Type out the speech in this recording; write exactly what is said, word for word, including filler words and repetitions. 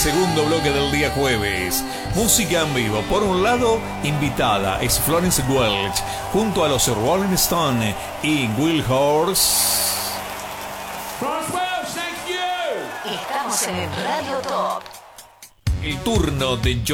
segundo bloque del día jueves. Música en vivo. Por un lado, invitada es Florence Welch, junto a los Rolling Stones y Will Horse. Florence Welch, thank you. Estamos en el Radio Top. El turno de John